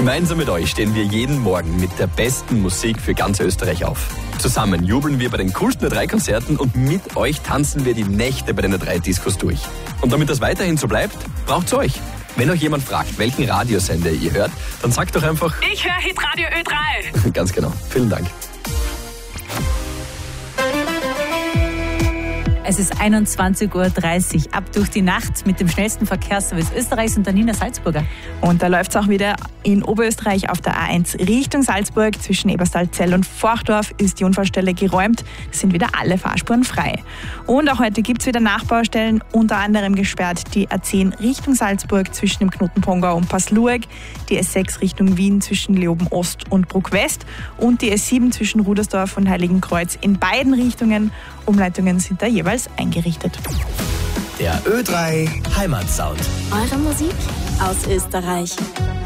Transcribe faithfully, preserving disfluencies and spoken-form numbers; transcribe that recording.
Gemeinsam mit euch stehen wir jeden Morgen mit der besten Musik für ganz Österreich auf. Zusammen jubeln wir bei den coolsten Ö drei Konzerten und mit euch tanzen wir die Nächte bei den Ö drei Discos durch. Und damit das weiterhin so bleibt, braucht's euch. Wenn euch jemand fragt, welchen Radiosender ihr hört, dann sagt doch einfach: Ich höre Hitradio Ö drei. Ganz genau. Vielen Dank. Es ist einundzwanzig Uhr dreißig. Ab durch die Nacht mit dem schnellsten Verkehrsservice Österreichs und der Nina Salzburger. Und da läuft es auch wieder in Oberösterreich auf der A eins Richtung Salzburg. Zwischen Eberstal-Zell und Forchdorf ist die Unfallstelle geräumt. Es sind wieder alle Fahrspuren frei. Und auch heute gibt es wieder Nachbaustellen, unter anderem gesperrt die A zehn Richtung Salzburg zwischen dem Knoten-Pongau und Passlueg, die S sechs Richtung Wien zwischen Leoben Ost und Bruck West und die S sieben zwischen Rudersdorf und Heiligenkreuz in beiden Richtungen. Umleitungen sind da jeweils eingerichtet. Der Ö drei Heimatsound. Eure Musik aus Österreich.